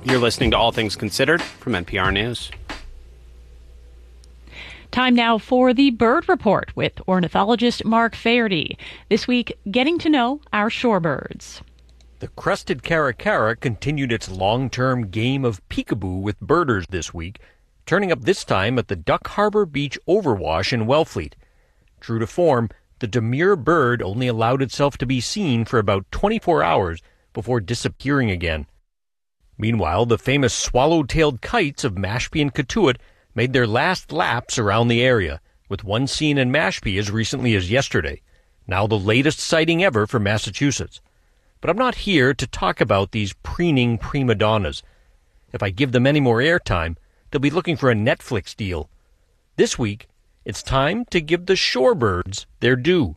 You're listening to All Things Considered from NPR News. Time now for the Bird Report with ornithologist Mark Faherty. This week, getting to know our shorebirds. The crested caracara continued its long-term game of peekaboo with birders this week, turning up this time at the Duck Harbor Beach Overwash in Wellfleet. True to form, the demure bird only allowed itself to be seen for about 24 hours before disappearing again. Meanwhile, the famous swallow-tailed kites of Mashpee and Cotuit made their last laps around the area, with one seen in Mashpee as recently as yesterday, now the latest sighting ever for Massachusetts. But I'm not here to talk about these preening prima donnas. If I give them any more airtime, they'll be looking for a Netflix deal. This week, it's time to give the shorebirds their due.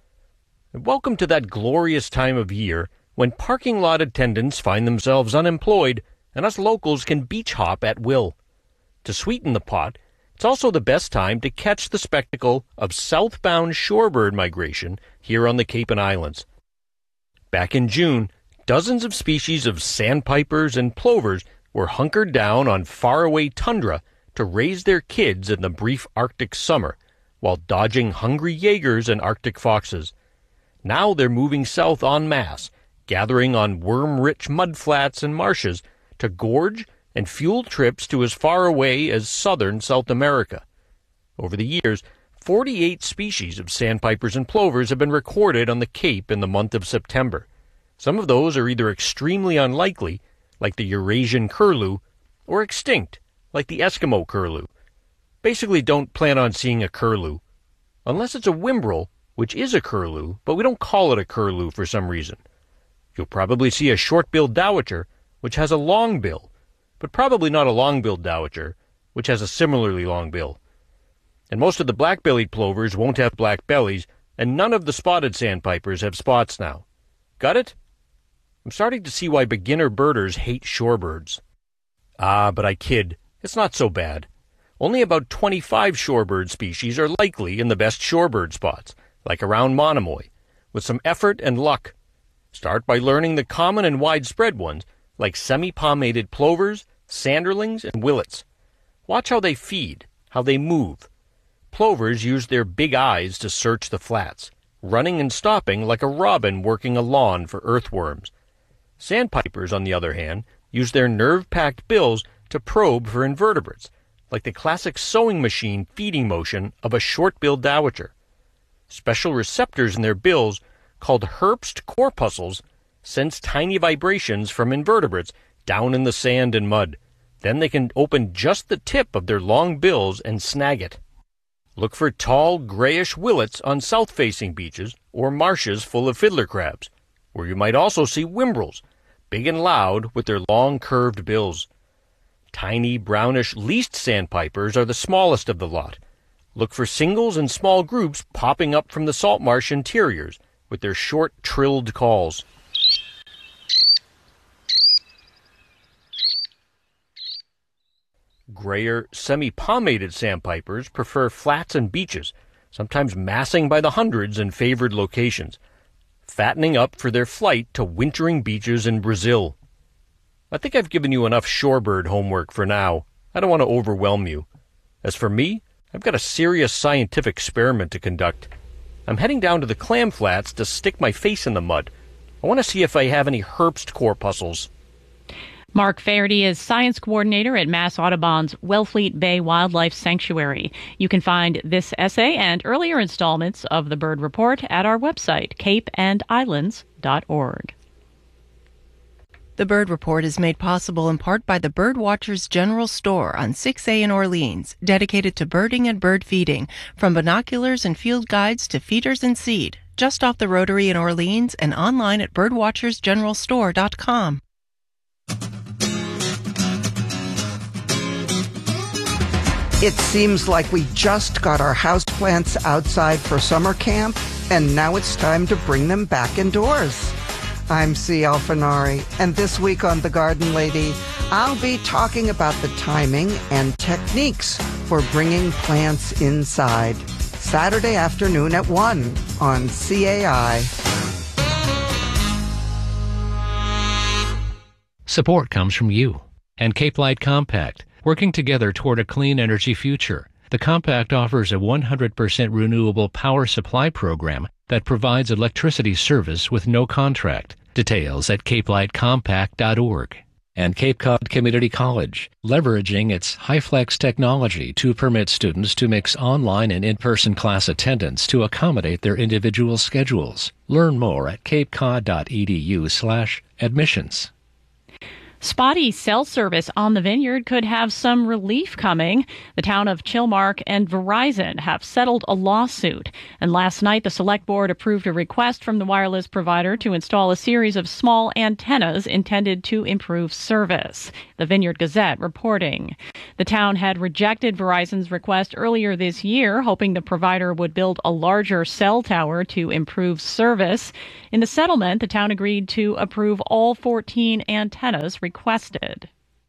And welcome to that glorious time of year when parking lot attendants find themselves unemployed and us locals can beach hop at will. To sweeten the pot, it's also the best time to catch the spectacle of southbound shorebird migration here on the Cape and Islands. Back in June, dozens of species of sandpipers and plovers were hunkered down on faraway tundra to raise their kids in the brief Arctic summer, while dodging hungry Jaegers and Arctic foxes. Now they're moving south en masse, gathering on worm-rich mudflats and marshes to gorge and fuel trips to as far away as southern South America. Over the years, 48 species of sandpipers and plovers have been recorded on the Cape in the month of September. Some of those are either extremely unlikely, like the Eurasian curlew, or extinct, like the Eskimo curlew. Basically, don't plan on seeing a curlew. Unless it's a whimbrel, which is a curlew, but we don't call it a curlew for some reason. You'll probably see a short-billed dowitcher, which has a long bill, but probably not a long-billed dowitcher, which has a similarly long bill. And most of the black-bellied plovers won't have black bellies, and none of the spotted sandpipers have spots now. Got it? I'm starting to see why beginner birders hate shorebirds. But I kid. It's not so bad. Only about 25 shorebird species are likely in the best shorebird spots, like around Monomoy. With some effort and luck, start by learning the common and widespread ones, like semi-palmated plovers, sanderlings, and willets. Watch how they feed, how they move. Plovers use their big eyes to search the flats, running and stopping like a robin working a lawn for earthworms. Sandpipers, on the other hand, use their nerve-packed bills to probe for invertebrates, like the classic sewing machine feeding motion of a short-billed dowitcher. Special receptors in their bills, called Herbst corpuscles, sense tiny vibrations from invertebrates down in the sand and mud. Then they can open just the tip of their long bills and snag it. Look for tall, grayish willets on south-facing beaches or marshes full of fiddler crabs, where you might also see whimbrels, big and loud with their long curved bills. Tiny, brownish least sandpipers are the smallest of the lot. Look for singles and small groups popping up from the salt marsh interiors with their short, trilled calls. Grayer, semi-palmated sandpipers prefer flats and beaches, sometimes massing by the hundreds in favored locations, fattening up for their flight to wintering beaches in Brazil. I think I've given you enough shorebird homework for now. I don't want to overwhelm you. As for me, I've got a serious scientific experiment to conduct. I'm heading down to the clam flats to stick my face in the mud. I want to see if I have any Herbst corpuscles. Mark Faherty is science coordinator at Mass Audubon's Wellfleet Bay Wildlife Sanctuary. You can find this essay and earlier installments of the Bird Report at our website, capeandislands.org. The Bird Report is made possible in part by the Birdwatchers General Store on 6A in Orleans, dedicated to birding and bird feeding, from binoculars and field guides to feeders and seed, just off the Rotary in Orleans and online at birdwatchersgeneralstore.com. It seems like we just got our houseplants outside for summer camp, and now it's time to bring them back indoors. I'm C. Alfinari, and this week on The Garden Lady, I'll be talking about the timing and techniques for bringing plants inside. Saturday afternoon at 1 on CAI. Support comes from you. and Cape Light Compact, working together toward a clean energy future. The Compact offers a 100% renewable power supply program that provides electricity service with no contract. Details at capelightcompact.org. And Cape Cod Community College, leveraging its HyFlex technology to permit students to mix online and in-person class attendance to accommodate their individual schedules. Learn more at capecod.edu/admissions. Spotty cell service on the Vineyard could have some relief coming. The town of Chilmark and Verizon have settled a lawsuit. And last night, the Select Board approved a request from the wireless provider to install a series of small antennas intended to improve service. The Vineyard Gazette reporting. The town had rejected Verizon's request earlier this year, hoping the provider would build a larger cell tower to improve service. In the settlement, the town agreed to approve all 14 antennas requested.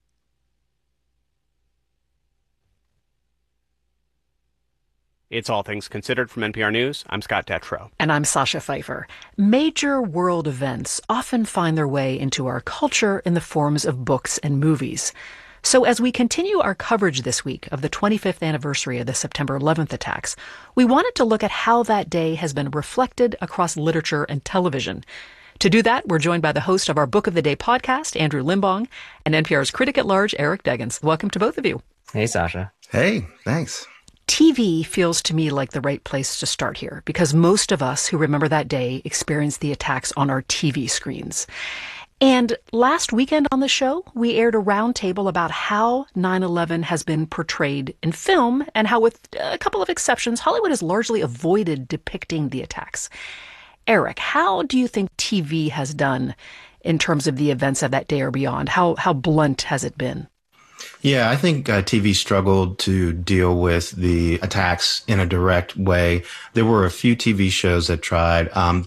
It's All Things Considered from NPR News. I'm Scott Detrow. And I'm Sasha Pfeiffer. Major world events often find their way into our culture in the forms of books and movies. So as we continue our coverage this week of the 25th anniversary of the September 11th attacks, we wanted to look at how that day has been reflected across literature and television. To do that, we're joined by the host of our Book of the Day podcast, Andrew Limbong, and NPR's critic-at-large, Eric Deggans. Welcome to both of you. Hey, Sasha. Hey, thanks. TV feels to me like the right place to start here, because most of us who remember that day experienced the attacks on our TV screens. And last weekend on the show, we aired a roundtable about how 9/11 has been portrayed in film and how, with a couple of exceptions, Hollywood has largely avoided depicting the attacks. Eric, how do you think TV has done in terms of the events of that day or beyond? How blunt has it been? Yeah, I think TV struggled to deal with the attacks in a direct way. There were a few TV shows that tried.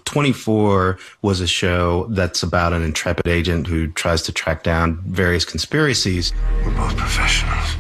24 was a show that's about an intrepid agent who tries to track down various conspiracies. We're both professionals.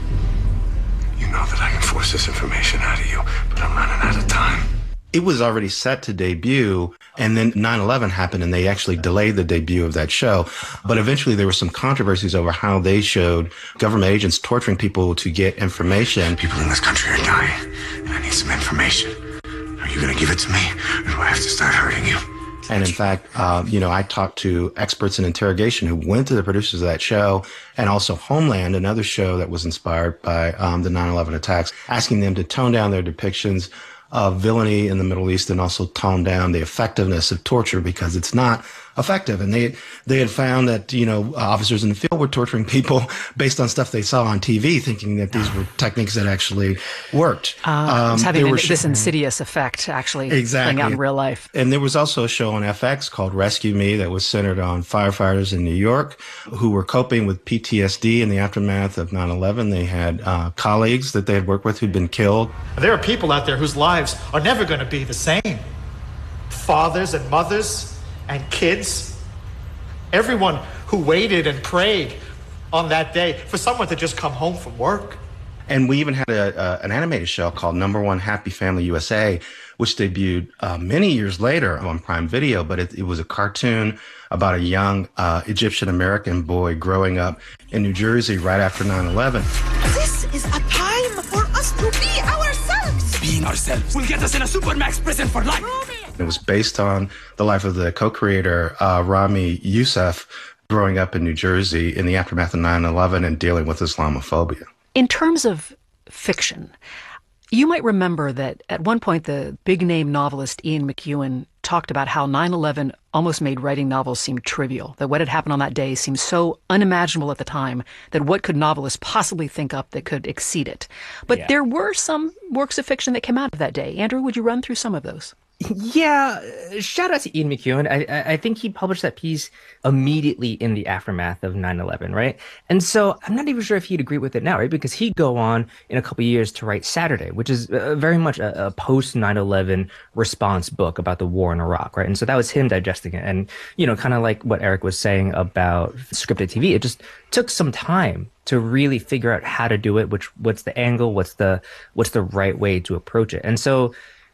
You know that I can force this information out of you, but I'm running out of time. It was already set to debut, and then 9/11 happened, and they actually delayed the debut of that show. But eventually there were some controversies over how they showed government agents torturing people to get information. People in this country are dying, and I need some information. Are you going to give it to me, or do I have to start hurting you? And in fact, I talked to experts in interrogation who went to the producers of that show, and also Homeland, another show that was inspired by the 9/11 attacks, asking them to tone down their depictions of villainy in the Middle East and also tone down the effectiveness of torture because it's not effective. And they had found that, officers in the field were torturing people based on stuff they saw on TV, thinking that these were techniques that actually worked. It's having this insidious effect actually playing out in real life. And there was also a show on FX called Rescue Me that was centered on firefighters in New York who were coping with PTSD in the aftermath of 9/11. They had colleagues that they had worked with who'd been killed. There are people out there whose lives are never going to be the same. Fathers and mothers and kids, everyone who waited and prayed on that day for someone to just come home from work. And we even had an animated show called Number One Happy Family USA, which debuted many years later on Prime Video, but it was a cartoon about a young Egyptian-American boy growing up in New Jersey right after 9/11. This is a time for us to be ourselves. Being ourselves will get us in a Supermax prison for life. It was based on the life of the co-creator, Rami Youssef, growing up in New Jersey in the aftermath of 9/11 and dealing with Islamophobia. In terms of fiction, you might remember that at one point the big-name novelist Ian McEwan talked about how 9/11 almost made writing novels seem trivial, that what had happened on that day seemed so unimaginable at the time that what could novelists possibly think up that could exceed it. But there were some works of fiction that came out of that day. Andrew, would you run through some of those? Yeah, shout out to Ian McEwan. I think he published that piece immediately in the aftermath of 9/11, right? And so I'm not even sure if he'd agree with it now, right? Because he'd go on in a couple of years to write Saturday, which is very much a post 9/11 response book about the war in Iraq, right? And so that was him digesting it. And, kind of like what Eric was saying about scripted TV, it just took some time to really figure out how to do it, what's the angle, what's the right way to approach it. And so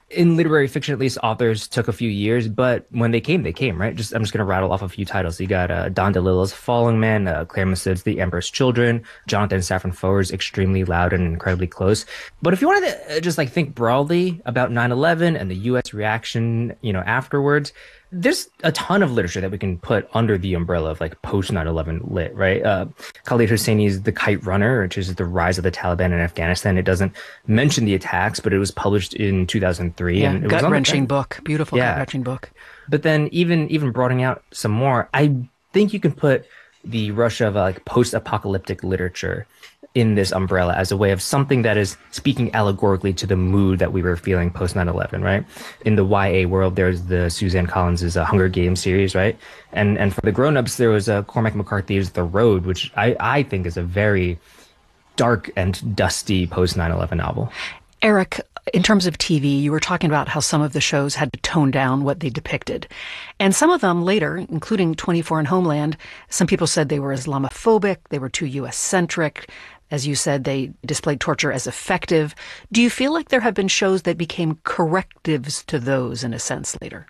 In literary fiction, at least, authors took a few years, but when they came, right? I'm just going to rattle off a few titles. You got Don DeLillo's Falling Man, Claire Massoud's The Emperor's Children, Jonathan Safran Foer's Extremely Loud and Incredibly Close. But if you wanted to just think broadly about 9/11 and the U.S. reaction, afterwards, there's a ton of literature that we can put under the umbrella of post 9/11 lit, right? Khalid Hosseini's The Kite Runner, which is the rise of the Taliban in Afghanistan. It doesn't mention the attacks, but it was published in 2003. Yeah, and it gut-wrenching book. Beautiful gut-wrenching book. But then even broadening out some more, I think you can put the Russia of post-apocalyptic literature in this umbrella as a way of something that is speaking allegorically to the mood that we were feeling post 9/11, right? In the YA world, there's the Suzanne Collins' Hunger Games series, right? And for the grown-ups, there was Cormac McCarthy's The Road, which I think is a very dark and dusty post 9/11 novel. Eric, in terms of TV, you were talking about how some of the shows had to tone down what they depicted. And some of them later, including 24 and Homeland, some people said they were Islamophobic, they were too U.S.-centric. As you said, they displayed torture as effective. Do you feel like there have been shows that became correctives to those in a sense later?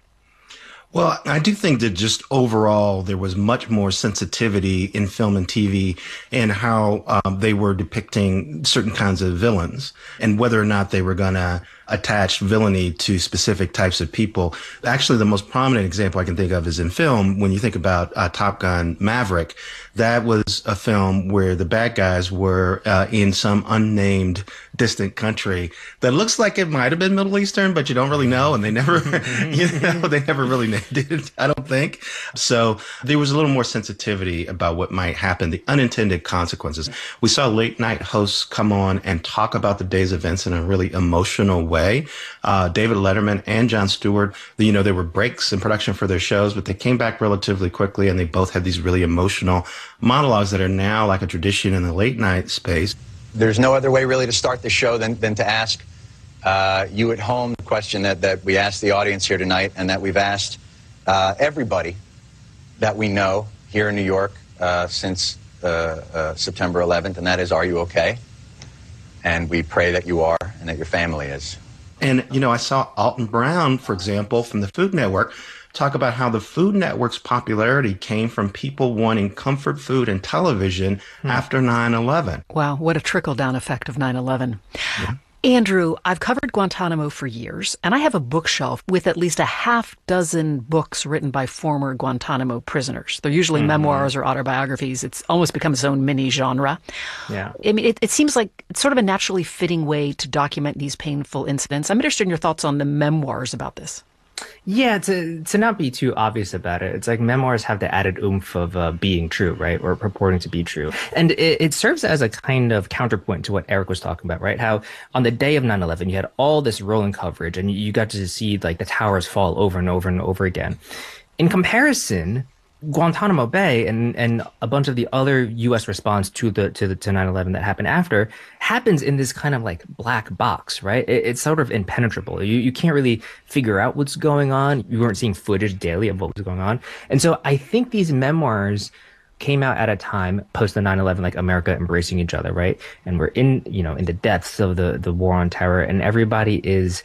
Well, I do think that just overall there was much more sensitivity in film and TV in how they were depicting certain kinds of villains and whether or not they were going to attach villainy to specific types of people. Actually, the most prominent example I can think of is in film. When you think about Top Gun Maverick, that was a film where the bad guys were in some unnamed distant country that looks like it might have been Middle Eastern, but you don't really know. And they never, they never really named it, I don't think. So there was a little more sensitivity about what might happen, the unintended consequences. We saw late night hosts come on and talk about the day's events in a really emotional way. David Letterman and Jon Stewart, there were breaks in production for their shows, but they came back relatively quickly and they both had these really emotional monologues that are now like a tradition in the late night space. There's no other way really to start the show than to ask you at home the question that we asked the audience here tonight and that we've asked everybody that we know here in New York since September 11th, and that is, are you okay? And we pray that you are and that your family is. And, I saw Alton Brown, for example, from the Food Network, talk about how the Food Network's popularity came from people wanting comfort food and television after 9/11. Wow, what a trickle-down effect of 9/11. Yeah. Andrew, I've covered Guantanamo for years, and I have a bookshelf with at least a half dozen books written by former Guantanamo prisoners. They're usually memoirs or autobiographies. It's almost become its own mini genre. Yeah. I mean, it seems like it's sort of a naturally fitting way to document these painful incidents. I'm interested in your thoughts on the memoirs about this. Yeah, to not be too obvious about it, it's like memoirs have the added oomph of being true, right? Or purporting to be true. And it serves as a kind of counterpoint to what Eric was talking about, right? How on the day of 9/11, you had all this rolling coverage and you got to see the towers fall over and over and over again. In comparison, Guantanamo Bay and a bunch of the other U.S. response to 9/11 that happened after happens in this kind of black box, right? It's sort of impenetrable. You can't really figure out what's going on. You weren't seeing footage daily of what was going on. And so I think these memoirs came out at a time post the 9/11, America embracing each other, right? And we're in the depths of the war on terror, and everybody is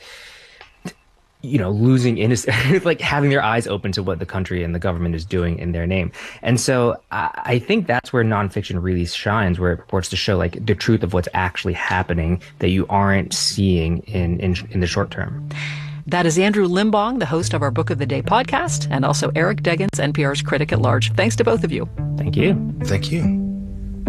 losing innocence, having their eyes open to what the country and the government is doing in their name. And so I think that's where nonfiction really shines, where it purports to show the truth of what's actually happening that you aren't seeing in the short term. That is Andrew Limbong, the host of our Book of the Day podcast, and also Eric Deggans, NPR's critic at large. Thanks to both of you. Thank you. Thank you.